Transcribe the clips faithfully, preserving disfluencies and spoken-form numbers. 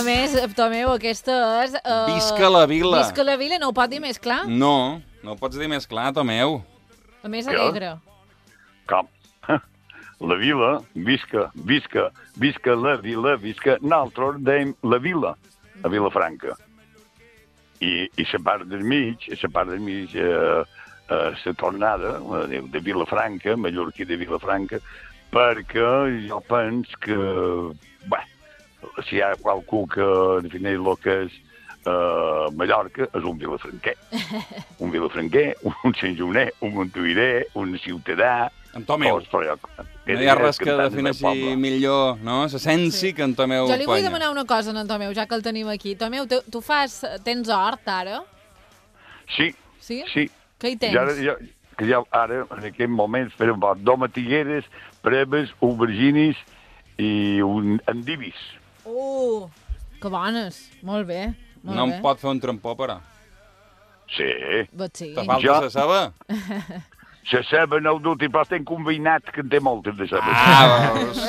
més, Tomeu, aquesta és... Uh, Visca la vila. Visca la vila, no ho pot dir més clar? No, no ho pots dir més clar, Tomeu. A més alegre. Com? La vila, visca, visca, visca la vila, visca... Nosaltres dèiem la vila, a Vilafranca. I, i la part del mig, la part del mig, eh, eh, la tornada de, de Vilafranca, mallorquí de Vilafranca, perquè jo penso que, bé, si hi ha qualcú que defineix el que és uh, Mallorca, és un vilafranquer. Un vilafranquer, un santjoaner, un montuïrer, un ciutadà... En Tomeu. No hi ha res que defineixi millor, no? S'essència que en Tomeu Jo li vull Panya. demanar una cosa en Tomeu, ja que el tenim aquí. Tomeu, tu, tu fas... Tens hort, ara? Sí, sí. sí. Què hi tens? Ja, ja, que ja ara, en aquest moment, farem domatigueres, preves, auberginis i un endivis. Uh, que bones. Molt bé. Molt no bé. em pot fer un trampó, però. Sí. But sí. Te falta Jo... la ceba? La ceba no ho dut, però tenc un veïnat que en té moltes de cebes. Ah, veus.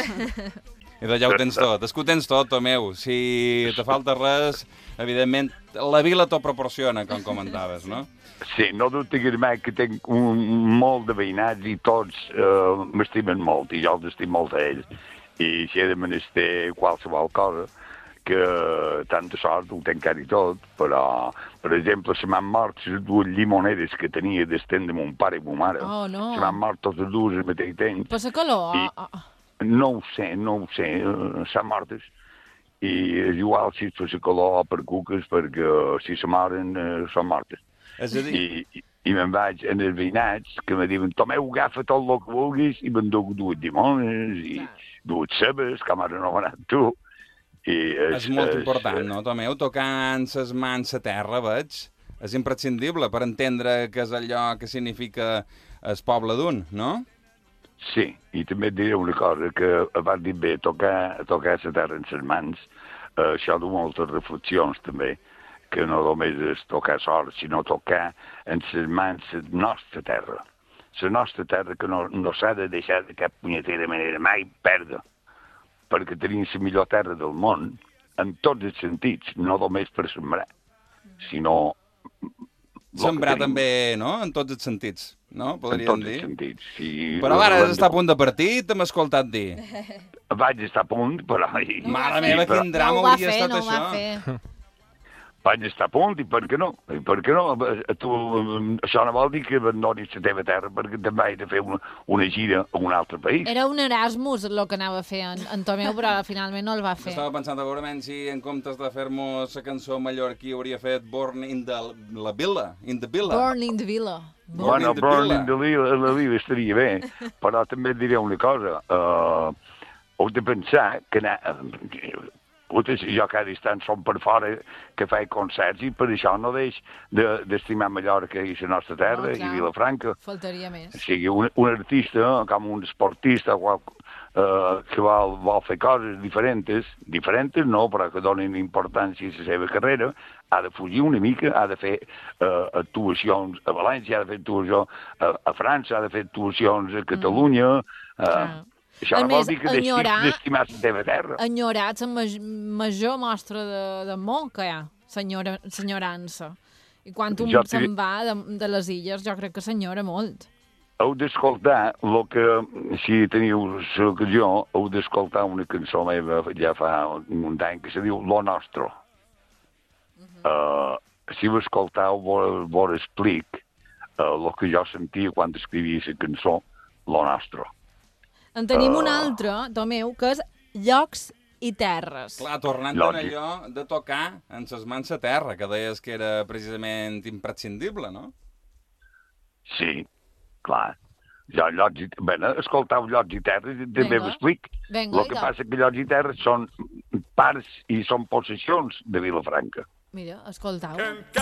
I d'allà ho tens tot. És que ho tens tot, Tomeu. Si te falta res, evidentment, la vila t'ho proporciona, com comentaves, no? Sí, no dubte que mai que tenc un, molt de veïnats i tots uh, m'estimen molt, i jo els estim molt a ells. I si he de menester qualsevol cosa, que tanta sort ho tenc ara i tot, però, per exemple, se m'han mort les dues llimoneres que tenia d'estent de mon pare i mon mare. Oh, no. Se m'han mort totes dues al mateix temps. Per la calor? I Oh. no ho sé, no ho sé, uh, s'han mortes. I és igual si és per la calor o per cuques, perquè si se moren, uh, són mortes. És a dir... I, i, i me'n vaig en els veïnats que me diuen, Tomeu, agafa tot el que vulguis, i me'n duc dues llimones i dues cebes, com ara no m'ha anat tu. I és, és molt és, important, no, Tomeu? Tocant ses mans a terra, veig? És imprescindible per entendre què és allò que significa el poble d'un, no? Sí, i també et diré una cosa, que abans dit bé, tocar, tocar la terra en les mans, eh, això du moltes reflexions també, que no només és tocar sort, sinó tocar en les mans la nostra terra. La nostra terra que no, no s'ha de deixar de cap punyetera manera mai perdre, perquè tenim la millor terra del món, en tots els sentits, no només per sembrar, sinó... Sembrar també, no?, en tots els sentits, no?, podríem dir. En tots els sentits, sí. Però ara has estat a punt de partir, t'hem escoltat dir. Vaig estar a punt, però... Mare meva, quin drama hauria estat això. No ho va fer, Vaig estar a punt, i per què no? I per què no? Tu, això no vol dir que abandonis la teva terra, perquè també has de fer una, una gira a un altre país. Era un Erasmus el que anava a fer en, en Tomeu, però finalment no el va fer. Estava pensant segurament si en comptes de fer-nos la cançó mallorquí hauria fet Born in the la Villa, in the Villa. Born in the Villa. Born bueno, in the Born Villa. in the Villa, la Villa estaria bé, però també et diré una cosa. Uh, heu de pensar que... Na, Putes, jo cada instant som per fora que faig concerts i per això no deix d'estimar de, Mallorca i la nostra terra, oh, i Vilafranca. Faltaria més. O sigui, un, un artista, com un esportista qual, uh, que vol, vol fer coses diferents, diferents no, però que donin importància a la seva carrera, ha de fugir una mica, ha de fer uh, actuacions a València, ha de fer actuacions a, a França, ha de fer actuacions a Catalunya... Mm. Uh, ah. Això no vol dir que enyorar, d'estimar la teva terra. Enyorar la maj major mostra d'amor que hi ha, senyorança. I quan un se'n va de, de les illes, jo crec que s'enyora molt. Heu d'escoltar el que, si teniu l'ocasió, heu d'escoltar una cançó meva ja fa un any que se diu Lo Nostro. Uh -huh. uh, si ho escoltau, vos, vos explic el uh, que jo sentia quan escrivia la cançó Lo Nostro. En tenim uh, un altre, Tomeu, que és Llocs i Terres. Clar, tornant a allò de tocar en ses mans a terra, que deies que era precisament imprescindible, no? Sí, clar. Jo, llocs i... Bé, escoltau Llocs i Terres i també m'explic. El que passa que Llocs i Terres són parts i són possessions de Vilafranca. Mira, escoltau.